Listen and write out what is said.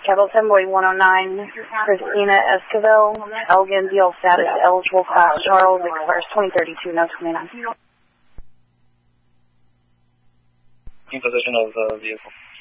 Capital 10 Boy 109, Christina Esquivel, Elgin, deal status eligible, Class Charles, expires 2032, no 29. In position of the vehicle.